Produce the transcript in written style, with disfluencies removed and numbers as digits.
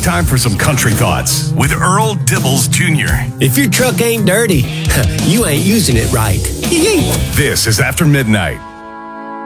time for some country thoughts with Earl Dibbles Jr. If your truck ain't dirty, you ain't using it right. This is After Midnight